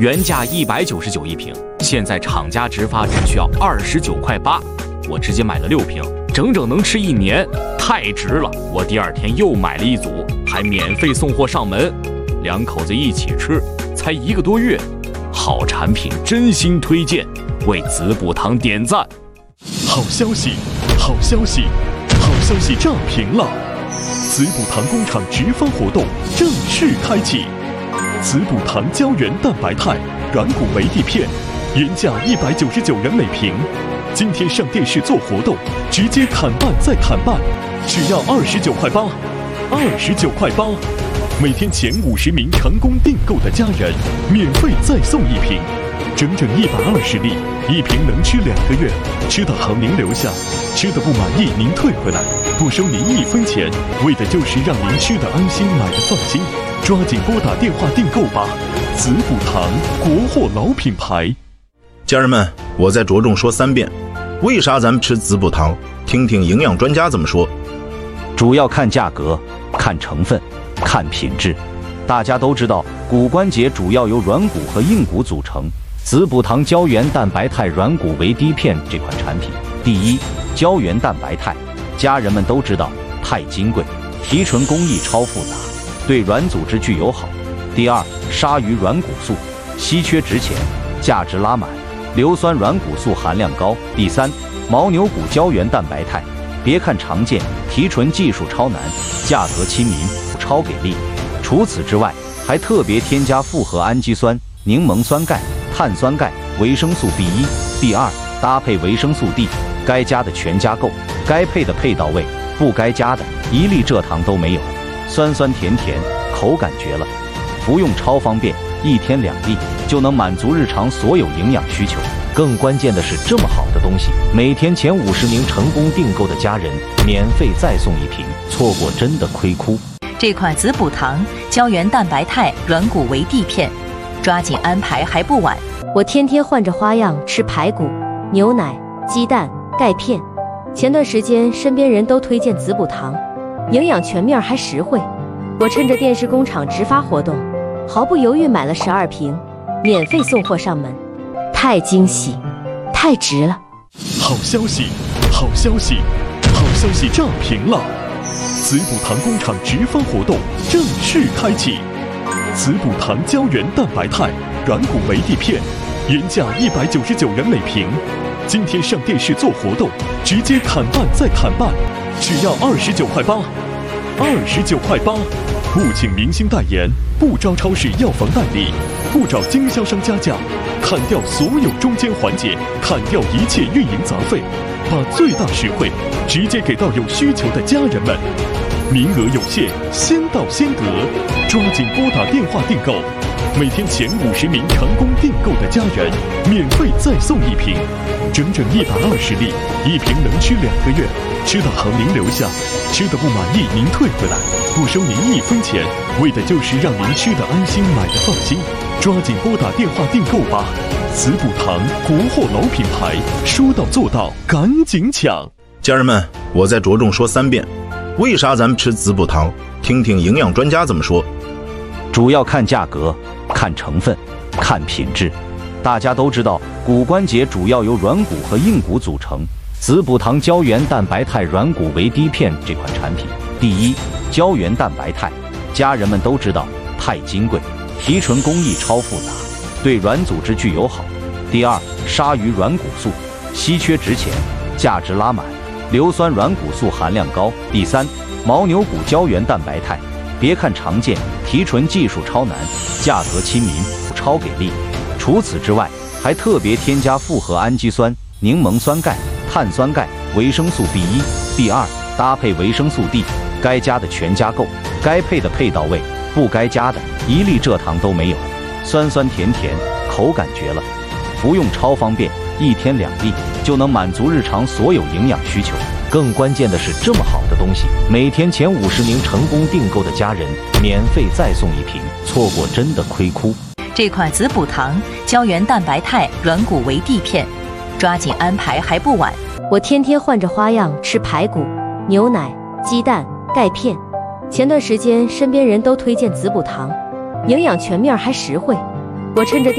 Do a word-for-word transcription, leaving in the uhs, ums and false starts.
原价一百九十九一瓶，现在厂家直发只需要二十九块八，我直接买了六瓶，整整能吃一年，太值了！我第二天又买了一组，还免费送货上门，两口子一起吃，才一个多月，好产品真心推荐，为子补堂点赞。 好消息，好消息，好消息炸屏了！子补堂工厂直发活动正式开启。子补堂胶原蛋白肽软骨维 D 片，原价一百九十九元每瓶，今天上电视做活动，直接砍半再砍半，只要二十九块八，二十九块八，每天前五十名成功订购的家人，免费再送一瓶，整整一百二十粒，一瓶能吃两个月，吃的好您留下，吃的不满意您退回来，不收您一分钱，为的就是让您吃的安心，买的放心。抓紧拨打电话订购吧！子补堂，国货老品牌。 家人们，我再着重说三遍，为啥咱们吃子补堂？听听营养专家怎么说。 主要看价格，看成分，看品质。大家都知道，骨关节主要由软骨和硬骨组成。子补堂胶原蛋白肽软骨维 D 片这款产品，第一，胶原蛋白肽，家人们都知道，太金贵，提纯工艺超复杂。对软组织具友好。第二，鲨鱼软骨素，稀缺值钱，价值拉满，硫酸软骨素含量高。第三，牦牛骨胶原蛋白肽，别看常见，提纯技术超难，价格亲民，超给力。除此之外，还特别添加复合氨基酸、柠檬酸钙、碳酸钙、维生素 B 一、B 二，搭配维生素 D， 该加的全加够，该配的配到位，不该加的一粒蔗糖都没有。酸酸甜甜，口感绝了，服用超方便，一天两粒就能满足日常所有营养需求。更关键的是，这么好的东西，每天前五十名成功订购的家人，免费再送一瓶，错过真的亏哭。 这款子补堂胶原蛋白肽软骨维 D 片，抓紧安排还不晚。 我天天换着花样吃排骨、牛奶、鸡蛋、钙片。前段时间身边人都推荐子补堂。营养全面还实惠，我趁着电视工厂直发活动，毫不犹豫买了十二瓶，免费送货上门，太惊喜，太值了！ 好消息，好消息，好消息炸屏了！子补堂工厂直发活动正式开启，子补堂胶原蛋白肽软骨维 D 片，原价一百九十九元每瓶，今天上电视做活动，直接砍半再砍半。只要二十九块八，二十九块八，不请明星代言，不招超市药房代理，不找经销商加价，砍掉所有中间环节，砍掉一切运营杂费，把最大实惠直接给到有需求的家人们。名额有限，先到先得，抓紧拨打电话订购。每天前五十名成功订购的家人，免费再送一瓶，整整一百二十粒，一瓶能吃两个月，吃的好您留下，吃的不满意您退回来，不收您一分钱，为的就是让您吃的安心，买的放心。抓紧拨打电话订购吧！子补堂，国货老品牌，说到做到，赶紧抢！ 家人们，我再着重说三遍，为啥咱们吃子补堂？听听营养专家怎么说。 主要看价格，看成分，看品质。大家都知道，骨关节主要由软骨和硬骨组成。子补堂胶原蛋白肽软骨维 D 片这款产品，第一，胶原蛋白肽，家人们都知道，太金贵，提纯工艺超复杂，对软组织具友好。第二，鲨鱼软骨素，稀缺值钱，价值拉满，硫酸软骨素含量高。第三，牦牛骨胶原蛋白肽，别看常见，提纯技术超难，价格亲民，超给力。除此之外，还特别添加复合氨基酸、柠檬酸钙、碳酸钙、维生素 B 一、B 二，搭配维生素 D， 该加的全加够，该配的配到位，不该加的一粒蔗糖都没有。酸酸甜甜，口感绝了，服用超方便，一天两粒就能满足日常所有营养需求。更关键的是，这么好的东西，每天前五十名成功订购的家人，免费再送一瓶，错过真的亏哭。 这款子补堂胶原蛋白肽软骨维 D 片，抓紧安排还不晚。 我天天换着花样吃排骨、牛奶、鸡蛋、钙片。前段时间身边人都推荐子补堂，营养全面还实惠，我趁着